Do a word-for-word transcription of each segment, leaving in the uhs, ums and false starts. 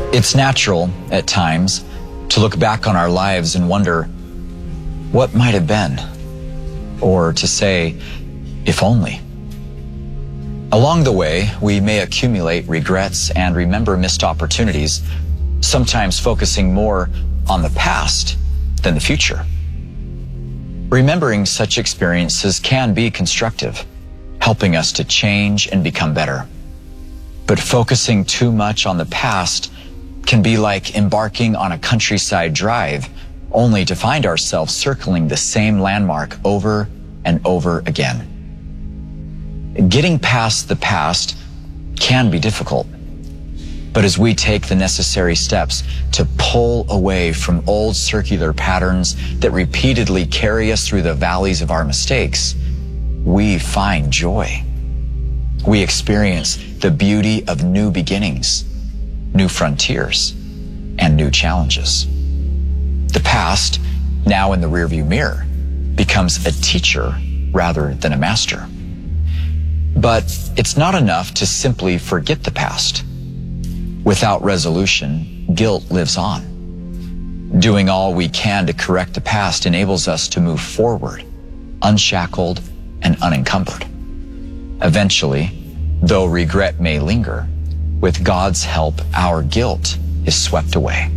It's natural, at times, to look back on our lives and wonder, what might have been? Or to say, if only. Along the way, we may accumulate regrets and remember missed opportunities, sometimes focusing more on the past than the future. Remembering such experiences can be constructive, helping us to change and become better. But focusing too much on the past can be like embarking on a countryside drive, only to find ourselves circling the same landmark over and over again. Getting past the past can be difficult, but as we take the necessary steps to pull away from old circular patterns that repeatedly carry us through the valleys of our mistakes, we find joy. We experience the beauty of new beginnings, new frontiers, and new challenges. The past, now in the rearview mirror, becomes a teacher rather than a master. But it's not enough to simply forget the past. Without resolution, guilt lives on. Doing all we can to correct the past enables us to move forward, unshackled and unencumbered. Eventually, though regret may linger, with God's help, our guilt is swept away.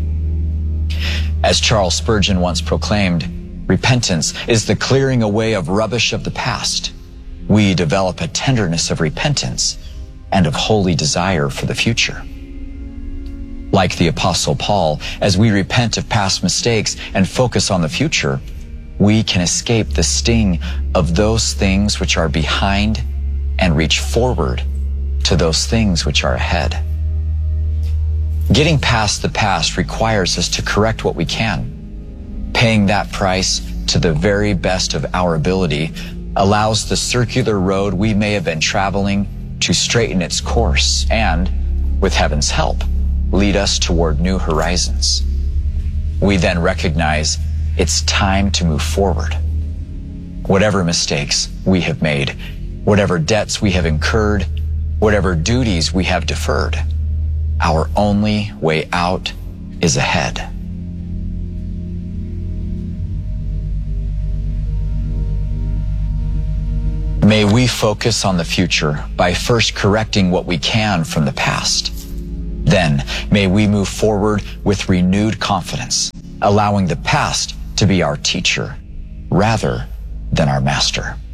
As Charles Spurgeon once proclaimed, repentance is the clearing away of rubbish of the past. We develop a tenderness of repentance and of holy desire for the future. Like the Apostle Paul, as we repent of past mistakes and focus on the future, we can escape the sting of those things which are behind and reach forward to those things which are ahead. Getting past the past requires us to correct what we can. Paying that price to the very best of our ability allows the circular road we may have been traveling to straighten its course and, with heaven's help, lead us toward new horizons. We then recognize it's time to move forward. Whatever mistakes we have made, whatever debts we have incurred, whatever duties we have deferred, our only way out is ahead. May we focus on the future by first correcting what we can from the past. Then, may we move forward with renewed confidence, allowing the past to be our teacher rather than our master.